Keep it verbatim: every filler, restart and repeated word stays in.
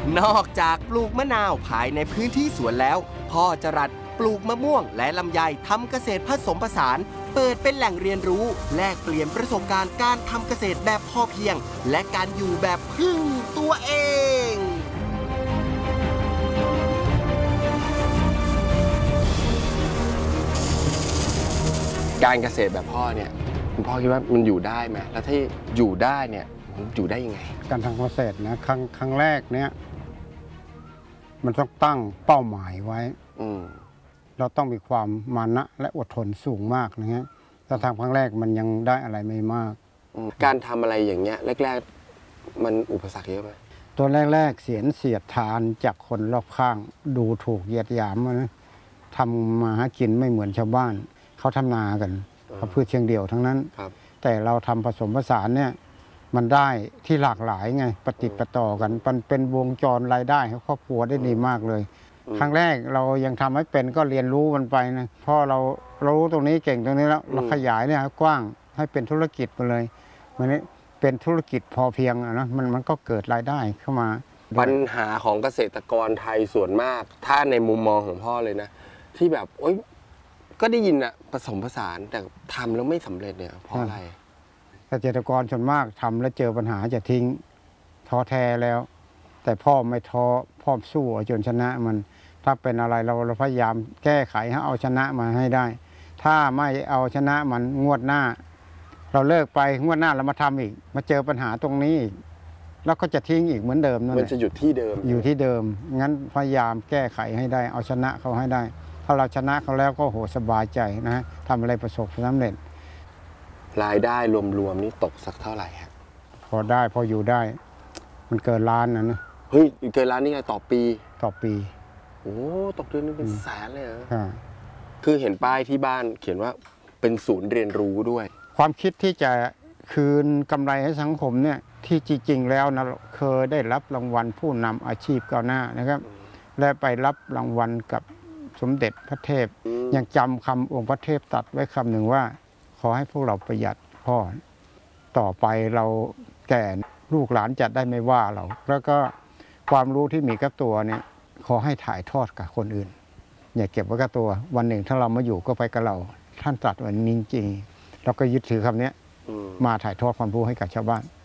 นอกจากปลูกมะนาวภายในพื้นที่สวนแล้วพ่อจรัสปลูกมะม่วงและลำไยทำเกษตรผสมผสานเปิดเป็นแหล่งเรียนรู้แลกเปลี่ยนประสบการณ์การทำเกษตรแบบพอเพียงและการอยู่แบบพึ่งตัวเองการเกษตรแบบพ่อเนี่ยคุณพ่อคิดว่ามันอยู่ได้ไหมแล้วถ้าอยู่ได้เนี่ยมันอยู่ได้ยังไงการทำเกษตรนะครั้งครั้งแรกเนี่ยมันต้องตั้งเป้าหมายไว้เราต้องมีความมานะและอดทนสูงมากนะฮะถ้าทำครั้งแรกมันยังได้อะไรไม่มากการทำอะไรอย่างเงี้ยแรกๆมันอุปสรรคเยอะไหมตัวแรกๆเสียนเสียดทานจากคนรอบข้างดูถูกเหยียดหยามนะทำมาหากินไม่เหมือนชาวบ้านเขาทำนากันเขาพืชเชิงเดี่ยวทั้งนั้นแต่เราทำผสมผสานเนี่ยมันได้ที่หลากหลายไงปฏิปต่อกันมันเป็นวงจรรายได้ให้ครอบครัวได้ดีมากเลยครั้งแรกเรายังทำให้เป็นก็เรียนรู้มันไปนะพอเราเรารู้ตรงนี้เก่งตรงนี้แล้วเราขยายเนี่ยกว้างให้เป็นธุรกิจไปเลยมันนี้เป็นธุรกิจพอเพียงนะมันมันก็เกิดรายได้เข้ามาปัญหาของเกษตรกรไทยส่วนมากถ้าในมุมมองของพ่อเลยนะที่แบบโอ๊ยก็ได้ยินอะผสมผสานแต่ทำแล้วไม่สำเร็จเนี่ยเพราะอะไรเกษตรกรส่วนมากทำแล้วเจอปัญหาจะทิ้งท้อแท้แล้วแต่พ่อไม่ท้อพ่อสู้จนชนะมันถ้าเป็นอะไรเราเราพยายามแก้ไขให้เอาชนะมาให้ได้ถ้าไม่เอาชนะมันงวดหน้าเราเลิกไปงวดหน้าเรามาทำอีกมาเจอปัญหาตรงนี้แล้วก็จะทิ้งอีกเหมือนเดิมนั่นแหละมันจะอยู่ที่เดิมอยู่ที่เดิมงั้นพยายามแก้ไขให้ได้เอาชนะเขาให้ได้ถ้าเราชนะเขาแล้วก็โหสบายใจนะทำอะไรประสบความสำเร็จรายได้รวมๆนี่ตกสักเท่าไหร่ครับพอได้พออยู่ได้มันเกินล้านนะนะเฮ้ยเกินล้านนี่ไงต่อปีต่อปีโอ้ตกเดือนนึงเป็นแสนเลยเหรอคือเห็นป้ายที่บ้านเขียนว่าเป็นศูนย์เรียนรู้ด้วยความคิดที่จะคืนกำไรให้สังคมเนี่ยที่จริงๆแล้วนะเคยได้รับรางวัลผู้นำอาชีพก้าวหน้านะครับและไปรับรางวัลกับสมเด็จพระเทพยังจำคำองค์พระเทพตรัสไว้คำหนึ่งว่าขอให้พวกเราประหยัดพ่อต่อไปเราแก่ลูกหลานจะได้ไม่ว่าเราแล้วก็ความรู้ที่มีกับตัวเนี่ยขอให้ถ่ายทอดกับคนอื่นอย่าเก็บไว้กับตัววันหนึ่งถ้าเรามาอยู่ก็ไปกับเราท่านตรัสไว้จริงๆเราก็ยึดถือคำนี้มาถ่ายทอดความรู้ให้กับชาวบ้าน